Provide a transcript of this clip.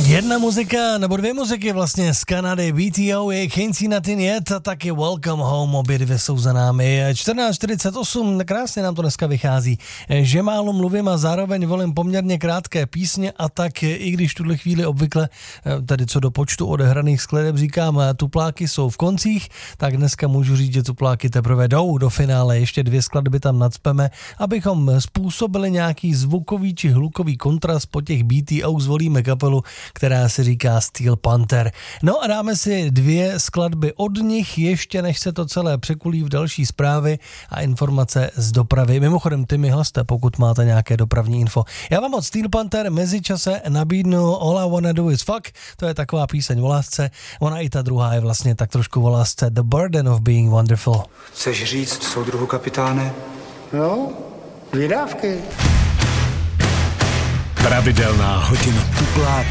Jedna muzika, nebo dvě muziky vlastně z Kanady, BTO, je Can't See Nothing Yet a taky Welcome Home, obě dvě jsou za námi. 14:48, krásně nám to dneska vychází, že málo mluvím a zároveň volím poměrně krátké písně a tak, i když v tuhle chvíli obvykle, tedy co do počtu odehraných skladeb říkám, tupláky jsou v koncích, tak dneska můžu říct, že tupláky teprve jdou do finále, ještě dvě skladby tam nacpeme, abychom způsobili nějaký zvukový či hlukový kontrast po těch BTO, zvolíme kapelu, která se říká Steel Panther. No a dáme si dvě skladby od nich, ještě než se to celé překulí v další zprávy a informace z dopravy. Mimochodem, ty mi hlaste, pokud máte nějaké dopravní info. Já vám od Steel Panther mezičase nabídnu All I Wanna Do Is Fuck, to je taková píseň o lásce, ona i ta druhá je vlastně tak trošku o lásce, The Burden of Being Wonderful. Chceš říct, soudruhu kapitáne? No, dvě dávky. Pravidelná hodina tupláků.